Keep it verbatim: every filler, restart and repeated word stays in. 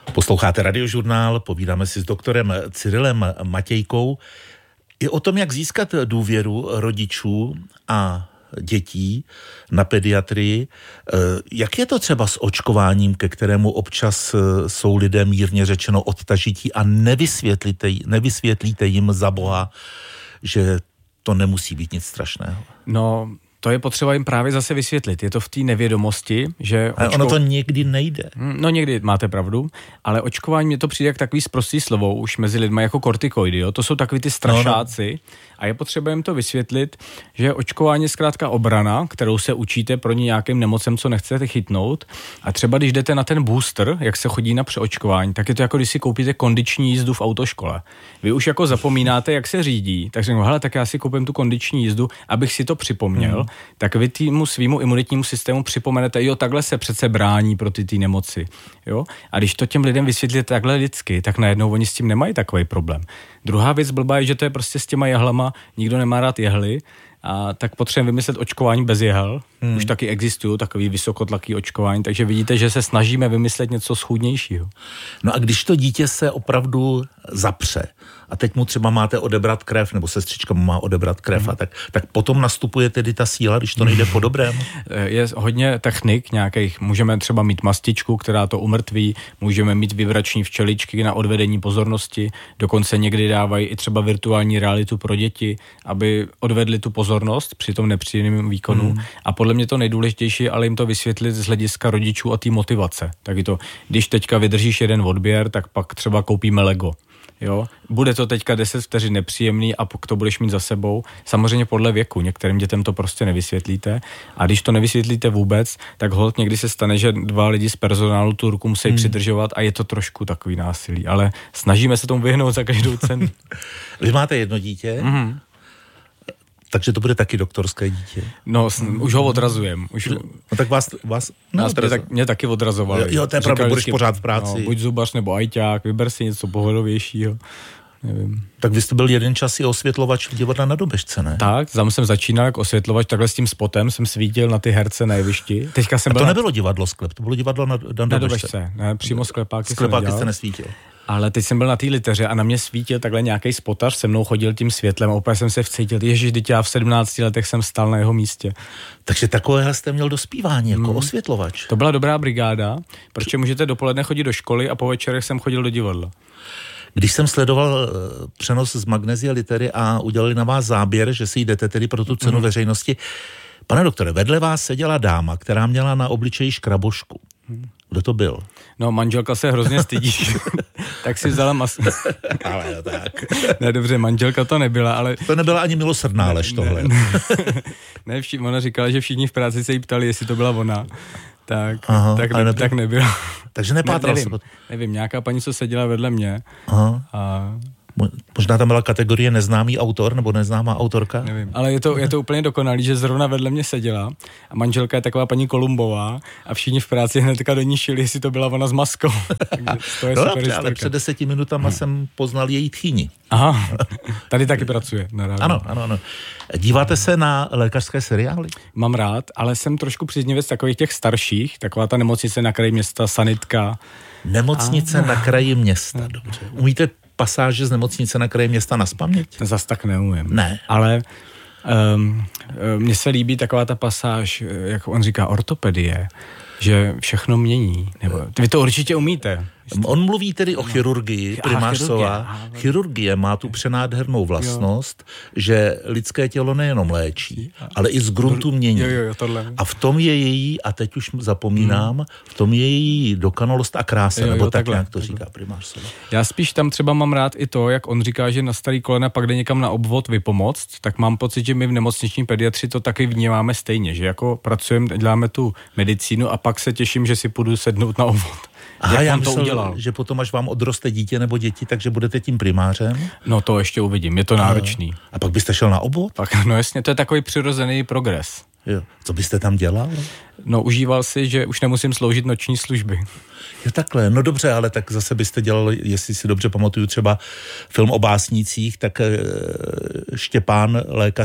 Posloucháte Radiožurnál, povídáme si s doktorem Cyrilem Matějkou i o tom, jak získat důvěru rodičů a dětí na pediatrii. Jak je to třeba s očkováním, ke kterému občas jsou lidé mírně řečeno odtažití a nevysvětlíte, nevysvětlíte jim za boha, že to nemusí být nic strašného? No, to je potřeba jim právě zase vysvětlit. Je to v té nevědomosti, že... Ale očko... ono to někdy nejde. No někdy máte pravdu, ale očkování mě to přijde jak takový sprostý slovo už mezi lidmi jako kortikoidy, jo? To jsou takový ty strašáci no, no. A je potřeba jim to vysvětlit, že očkování je zkrátka obrana, kterou se učíte proti nějakým nemocem, co nechcete chytnout. A třeba když jdete na ten booster, jak se chodí na přeočkování, tak je to jako když si koupíte kondiční jízdu v autoškole. Vy už jako zapomínáte, jak se řídí, tak řeknu, hele, tak já si koupím tu kondiční jízdu, abych si to připomněl. Hmm. Tak vy týmu svýmu imunitnímu systému připomenete, jo, takhle se přece brání proti té nemoci. Jo? A když to těm lidem vysvětlíte takhle lidsky, tak najednou oni s tím nemají takový problém. Druhá věc blbá je, že to je prostě s těma jehlama, nikdo nemá rád jehly, a tak potřebujeme vymyslet očkování bez jehel. Hmm. Už taky existují takový vysokotlaký očkování, takže vidíte, že se snažíme vymyslet něco schůdnějšího. No a když to dítě se opravdu zapře a teď mu třeba máte odebrat krev, nebo sestřička mu má odebrat krev, hmm. a tak, tak potom nastupuje tedy ta síla, když to nejde po dobrém? Je hodně technik nějakých. Můžeme třeba mít mastičku, která to umrtví, můžeme mít vibrační včeličky na odvedení pozornosti, dokonce někdy dávají i třeba virtuální realitu pro děti, aby odvedli tu pozornost při tom nepříjemném výkonu. Hmm. A podle mě to nejdůležitější, ale jim to vysvětlit z hlediska rodičů a té motivace. Tak je to, když teďka vydržíš jeden odběr, tak pak třeba koupíme Lego. Jo? Bude to teďka deset vteřin nepříjemný a pak to budeš mít za sebou. Samozřejmě podle věku. Některým dětem to prostě nevysvětlíte. A když to nevysvětlíte vůbec, tak holt někdy se stane, že dva lidi z personálu tu ruku musí hmm. přidržovat a je to trošku takový násilí. Ale snažíme se tomu vyhnout za každou cenu. Vy máte jedno dítě? Mm-hmm. Takže to bude taky doktorské dítě. No, sn- už ho odrazujem. Už... No tak vás... vás Nás mě, tak, mě taky odrazovali. Jo, jo, to je pravda, budeš pořád v práci. No, buď zubař nebo ajťák, vyber si něco pohodovějšího. Nevím. Tak vy jste byl jeden čas i osvětlovač v divadle na Dobežce, ne? Tak, tam jsem začínal jako osvětlovač, takhle s tím spotem jsem svítil na ty herce na jevišti. Teďka jsem A to byl nebylo divadlo Sklep, to bylo divadlo na, na, na Dobežce. Ne, přímo sklepáky, sklepáky jste nesvítil. Ale teď jsem byl na té liteře a na mě svítil takhle nějaký spotař, se mnou chodil tím světlem a opět jsem se vcítil, ježiš, teď já v sedmnácti letech jsem stál na jeho místě. Takže takovéhle jste měl do zpívání, jako hmm. osvětlovač. To byla dobrá brigáda, protože můžete dopoledne chodit do školy a po večerech jsem chodil do divadla. Když jsem sledoval přenos z Magnesia Litery a udělali na vás záběr, že si jdete tedy pro tu cenu mm. veřejnosti, pane doktore, vedle vás seděla dáma, která měla na obličeji škrabošku. Kdo to byl? No, manželka se hrozně stydí, tak si vzala masku. Ale no tak. Ne, dobře, manželka to nebyla, ale... To nebyla ani milosrdná lež tohle. Ne, ne vši... ona říkala, že všichni v práci se jí ptali, jestli to byla ona. Tak, Aha, tak, ne, nebyl... tak nebyla. Takže nepátral ne, se. Nevím, nevím, nějaká paní, co seděla vedle mě. Aha. A... Možná tam byla kategorie neznámý autor nebo neznámá autorka? Nevím, ale je to, je to úplně dokonalý, že zrovna vedle mě seděla a manželka je taková paní Kolumbová a všichni v práci hnedka do ní šili, jestli to byla ona s maskou. To je no super dobře, ale před deseti minutama jsem poznal její tchýni. Aha, tady taky pracuje. Ano, ano, ano. Díváte se na lékařské seriály? Mám rád, ale jsem trošku příznivec takových těch starších, taková ta nemocnice na kraji města, sanitka. Nemocnice a... na kraji města, dobře. Umíte pasáže z nemocnice na kraji města nazpaměť? Zas tak neumím. Ne. Ale um, mně se líbí taková ta pasáž, jak on říká, ortopedie, že všechno mění. Nebo, vy to určitě umíte. On mluví tedy o chirurgii, primářsová. Chirurgie. Chirurgie má tu přenádhernou vlastnost, jo. že lidské tělo nejenom léčí, ale i z gruntu mění. Jo, jo, tohle. A v tom je její, a teď už zapomínám, hmm. v tom je její dokonalost a krása, jo, jo, nebo tak, takhle, jak to takhle. Říká primářsová. Já spíš tam třeba mám rád i to, jak on říká, že na starý kolena pak jde někam na obvod vypomoct, tak mám pocit, že my v nemocniční pediatři to taky vnímáme stejně, že jako pracujeme, děláme tu medicínu a pak se těším, že si půjdu sednout na obvod. Aha, já myslel, že potom, až vám odroste dítě nebo děti, takže budete tím primářem? No to ještě uvidím, je to náročný. A, a pak byste šel na obvod? Pak, no jasně, to je takový přirozený progres. Jo. Co byste tam dělal? No užíval si, že už nemusím sloužit noční služby. Jo takhle, no dobře, ale tak zase byste dělal, jestli si dobře pamatuju třeba film o básnících, tak Štěpán, lékař,